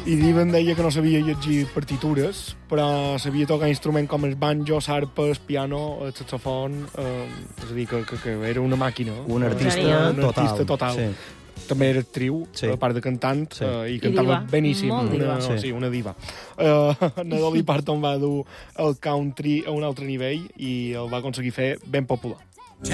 I Dylan deia que no sabia llegir partitures, però sabia tocar instruments com el banjo, l'arpa, el piano, el saxofon, és a dir, que era una màquina. Un artista un total. artista total. Sí. També era actriu, a part de cantant, i cantava beníssim. Una diva. Dolly Parton va dur el country a un altre nivell i el va aconseguir fer ben popular.